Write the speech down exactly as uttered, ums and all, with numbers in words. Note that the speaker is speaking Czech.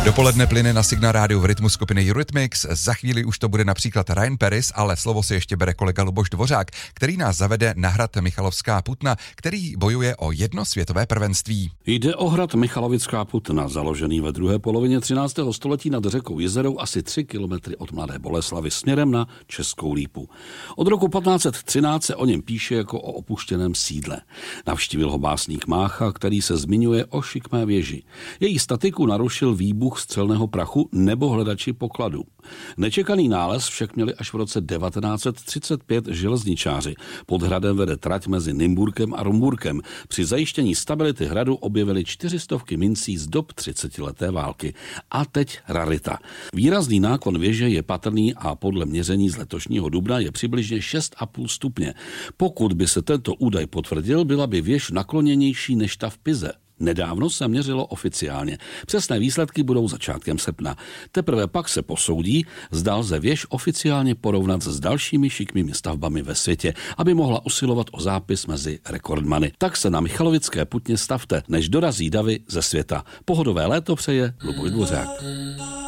Dopoledne plyne na Signál rádiu v rytmu skupiny Eurythmics. Za chvíli už to bude například Ryan Paris, ale slovo si ještě bere kolega Luboš Dvořák, který nás zavede na hrad Michalovská Putna, který bojuje o jedno světové prvenství. Jde o hrad Michalovická Putna, založený ve druhé polovině třináctého století nad řekou Jizerou asi tři kilometry od Mladé Boleslavi směrem na Českou Lípu. Od roku patnáct set třináct se o něm píše jako o opuštěném sídle. Navštívil ho básník Mácha, který se zmiňuje o šikmé věži. Její statiku narušil výbuch střelného prachu nebo hledači pokladů. Nečekaný nález však měli až v roce devatenáct set třicet pět železničáři. Pod hradem vede trať mezi Nymburkem a Rumburkem. Při zajištění stability hradu objevili čtyřistovky mincí z dob třicetileté války. A teď rarita. Výrazný náklon věže je patrný a podle měření z letošního dubna je přibližně šest a půl stupně. Pokud by se tento údaj potvrdil, byla by věž nakloněnější než ta v Pize. Nedávno se měřilo oficiálně. Přesné výsledky budou začátkem srpna. Teprve pak se posoudí, zda lze věž oficiálně porovnat s dalšími šikmými stavbami ve světě, aby mohla usilovat o zápis mezi rekordmany. Tak se na Michalovické Putně stavte, než dorazí davy ze světa. Pohodové léto přeje Luboš Dvořák.